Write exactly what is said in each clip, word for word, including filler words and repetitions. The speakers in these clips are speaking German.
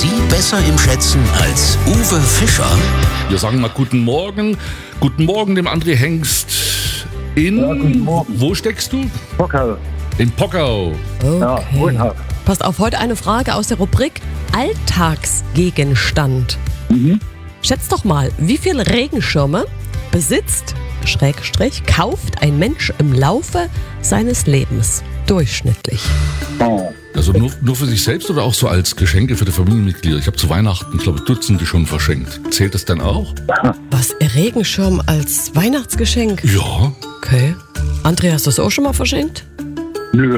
Sie besser im Schätzen als Uwe Fischer? Wir sagen mal guten Morgen. Guten Morgen dem André Hengst in... Ja, guten Morgen. Wo steckst du? Pockau. In Pockau. Ja, Okay. wohnhaft. Passt auf, heute eine Frage aus der Rubrik Alltagsgegenstand. Mhm. Schätzt doch mal, wie viele Regenschirme besitzt, Schrägstrich, kauft ein Mensch im Laufe seines Lebens? Durchschnittlich. Oh. Also nur, nur für sich selbst oder auch so als Geschenke für die Familienmitglieder? Ich habe zu Weihnachten, ich glaube, Dutzende schon verschenkt. Zählt das dann auch? Was, ein Regenschirm als Weihnachtsgeschenk? Ja. Okay. André, hast du das auch schon mal verschenkt? Nö.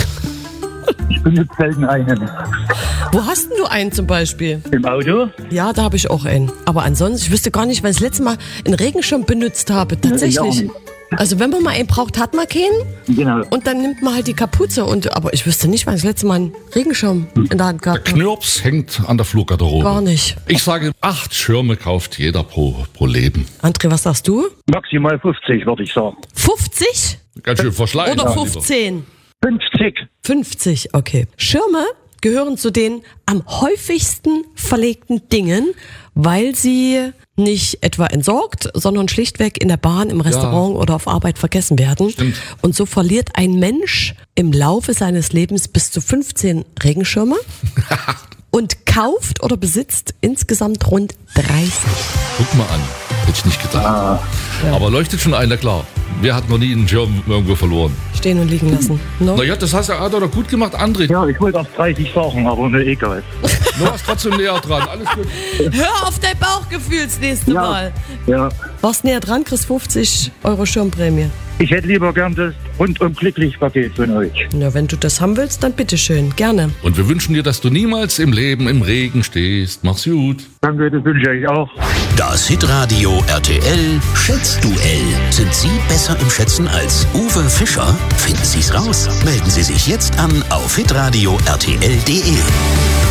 Ich benutze selten einen. Wo hast denn du einen zum Beispiel? Im Auto? Ja, da habe ich auch einen. Aber ansonsten, ich wüsste gar nicht, wann ich das letzte Mal einen Regenschirm benutzt habe. Ja, ich auch Tatsächlich. nicht. Also wenn man mal einen braucht, hat man keinen. Genau. Und dann nimmt man halt die Kapuze. Und, aber ich wüsste nicht, wann ich das letzte Mal einen Regenschirm in der Hand Der gehabt habe. Knirps hängt an der Flurgarderobe. Gar nicht. Ich sage, acht Schirme kauft jeder pro, pro Leben. André, was sagst du? Maximal fünfzig, würde ich sagen. fünfzig? Ganz schön verschleiert. Oder mein Lieber. fünfzehn? fünfzig. fünfzig, okay. Schirme gehören zu den am häufigsten verlegten Dingen, weil sie nicht etwa entsorgt, sondern schlichtweg in der Bahn, im Restaurant oder auf Arbeit vergessen werden. Stimmt. Und so verliert ein Mensch im Laufe seines Lebens bis zu fünfzehn Regenschirme und kauft oder besitzt insgesamt rund dreißig. Guck mal an. Hätte ich nicht gedacht. Aber leuchtet schon ein, na klar. Wer hat noch nie einen Schirm irgendwo verloren? Stehen und liegen lassen. No? Naja, das hast du hat er doch gut gemacht, André. Ja, ich wollte auf dreißig sagen, aber ne, egal. Du warst trotzdem näher dran. Alles gut. Hör auf dein Bauchgefühl das nächste Ja. Mal. Ja. Warst näher dran, kriegst fünfzig Euro Schirmprämie. Ich hätte lieber gern das rundum glücklich Paket von euch. Na, wenn du das haben willst, dann bitteschön, gerne. Und wir wünschen dir, dass du niemals im Leben im Regen stehst. Mach's gut. Danke, das wünsche ich auch. Das Hitradio R T L Schätzduell. Sind Sie besser im Schätzen als Uwe Fischer? Finden Sie's raus. Melden Sie sich jetzt an auf hitradio R T L punkt de.